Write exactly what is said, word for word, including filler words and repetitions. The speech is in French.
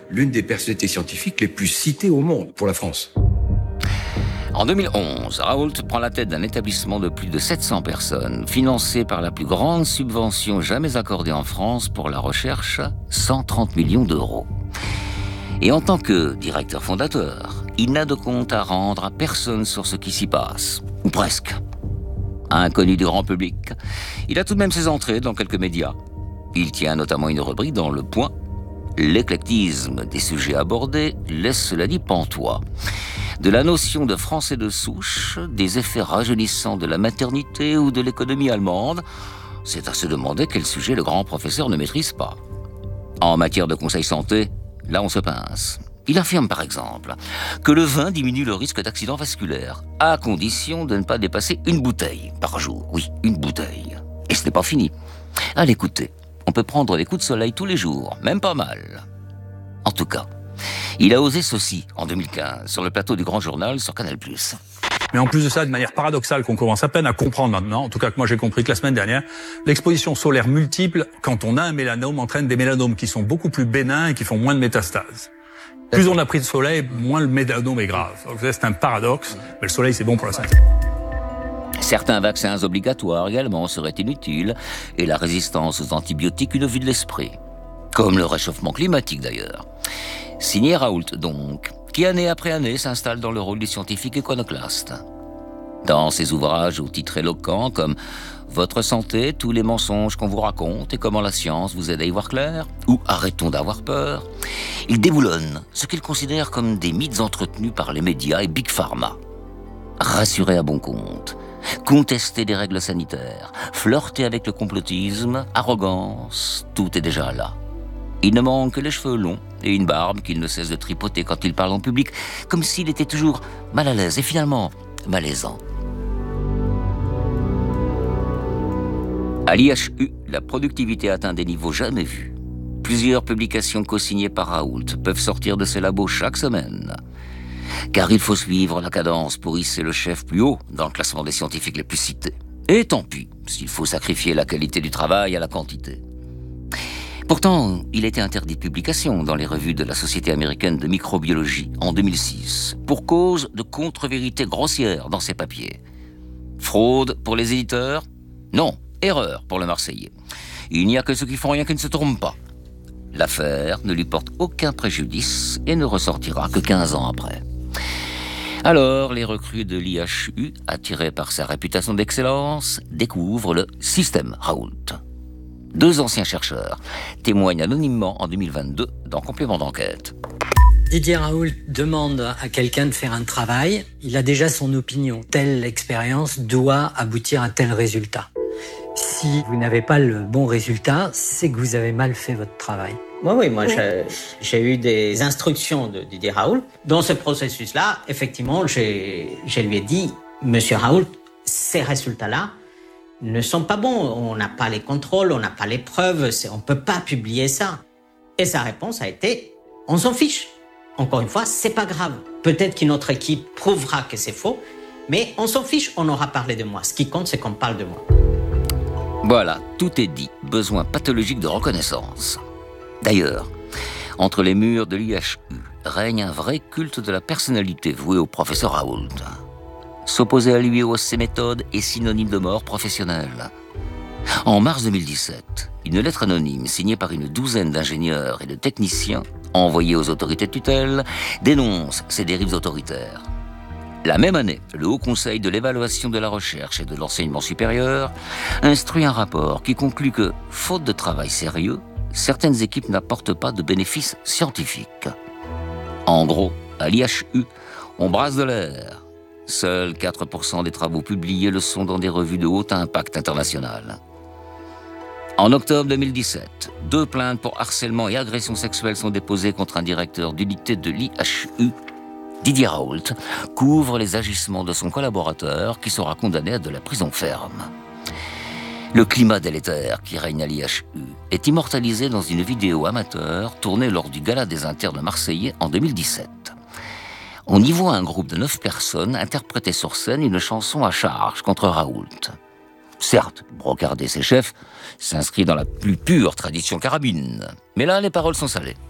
l'une des personnalités scientifiques les plus citées au monde pour la France. En deux mille onze, Raoult prend la tête d'un établissement de plus de sept cents personnes, financé par la plus grande subvention jamais accordée en France pour la recherche, cent trente millions d'euros. Et en tant que directeur fondateur, il n'a de compte à rendre à personne sur ce qui s'y passe, ou presque. Inconnu du grand public, il a tout de même ses entrées dans quelques médias. Il tient notamment une rubrique dans Le Point. L'éclectisme des sujets abordés laisse cela dit pantois. De la notion de français de souche, des effets rajeunissants de la maternité ou de l'économie allemande, c'est à se demander quel sujet le grand professeur ne maîtrise pas. En matière de conseil santé, là on se pince. Il affirme par exemple que le vin diminue le risque d'accident vasculaire, à condition de ne pas dépasser une bouteille par jour. Oui, une bouteille. Et ce n'est pas fini. À l'écouter, on peut prendre des coups de soleil tous les jours, même pas mal. En tout cas, il a osé ceci en deux mille quinze, sur le plateau du Grand Journal sur Canal plus. Mais en plus de ça, de manière paradoxale qu'on commence à peine à comprendre maintenant, en tout cas que moi j'ai compris que la semaine dernière, l'exposition solaire multiple, quand on a un mélanome, entraîne des mélanomes qui sont beaucoup plus bénins et qui font moins de métastases. Plus on a pris de soleil, moins le mélanome est grave. Donc c'est un paradoxe, mais le soleil c'est bon pour la santé. Certains vaccins obligatoires également seraient inutiles et la résistance aux antibiotiques une vue de l'esprit. Comme le réchauffement climatique d'ailleurs. Signé Raoult donc, qui année après année s'installe dans le rôle du scientifique iconoclaste. Dans ses ouvrages au titre éloquent comme « Votre santé, tous les mensonges qu'on vous raconte et comment la science vous aide à y voir clair » ou « Arrêtons d'avoir peur », il déboulonne ce qu'il considère comme des mythes entretenus par les médias et Big Pharma. Rassurer à bon compte, contester des règles sanitaires, flirter avec le complotisme, arrogance, tout est déjà là. Il ne manque que les cheveux longs et une barbe qu'il ne cesse de tripoter quand il parle en public, comme s'il était toujours mal à l'aise et finalement malaisant. À l'I H U, la productivité atteint des niveaux jamais vus. Plusieurs publications co-signées par Raoult peuvent sortir de ses labos chaque semaine. Car il faut suivre la cadence pour hisser le chef plus haut dans le classement des scientifiques les plus cités. Et tant pis, s'il faut sacrifier la qualité du travail à la quantité. Pourtant, il était interdit de publication dans les revues de la Société américaine de microbiologie en deux mille six, pour cause de contre-vérités grossières dans ses papiers. Fraude pour les éditeurs ? Non, erreur pour le Marseillais. Il n'y a que ceux qui font rien qui ne se trompent pas. L'affaire ne lui porte aucun préjudice et ne ressortira que quinze ans après. Alors, les recrues de l'I H U, attirés par sa réputation d'excellence, découvrent le système Raoult. Deux anciens chercheurs témoignent anonymement en deux mille vingt-deux dans Complément d'enquête. Didier Raoult demande à quelqu'un de faire un travail. Il a déjà son opinion. Telle expérience doit aboutir à tel résultat. Si vous n'avez pas le bon résultat, c'est que vous avez mal fait votre travail. Oui, oui, moi, oui. J'ai, j'ai eu des instructions de Didier Raoult. Dans ce processus-là, effectivement, j'ai, je lui ai dit, Monsieur Raoult, ces résultats-là ne sont pas bons. On n'a pas les contrôles, on n'a pas les preuves, on ne peut pas publier ça. Et sa réponse a été, on s'en fiche. Encore une fois, c'est pas grave. Peut-être qu'une autre équipe prouvera que c'est faux, mais on s'en fiche, on aura parlé de moi. Ce qui compte, c'est qu'on parle de moi. Voilà, tout est dit. Besoin pathologique de reconnaissance. D'ailleurs, entre les murs de l'I H U règne un vrai culte de la personnalité voué au professeur Raoult. S'opposer à lui ou à ses méthodes est synonyme de mort professionnelle. En mars deux mille dix-sept, une lettre anonyme signée par une douzaine d'ingénieurs et de techniciens envoyée aux autorités de tutelle dénonce ces dérives autoritaires. La même année, le Haut Conseil de l'évaluation de la recherche et de l'enseignement supérieur instruit un rapport qui conclut que, faute de travail sérieux, certaines équipes n'apportent pas de bénéfices scientifiques. En gros, à l'I H U, on brasse de l'air. Seuls quatre pour cent des travaux publiés le sont dans des revues de haut impact international. En octobre deux mille dix-sept, deux plaintes pour harcèlement et agression sexuelle sont déposées contre un directeur d'unité de l'I H U. Didier Raoult couvre les agissements de son collaborateur qui sera condamné à de la prison ferme. Le climat délétère qui règne à l'I H U est immortalisé dans une vidéo amateur tournée lors du Gala des Internes marseillais en deux mille dix-sept. On y voit un groupe de neuf personnes interpréter sur scène une chanson à charge contre Raoult. Certes, brocarder ses chefs s'inscrit dans la plus pure tradition carabine, mais là, les paroles sont salées.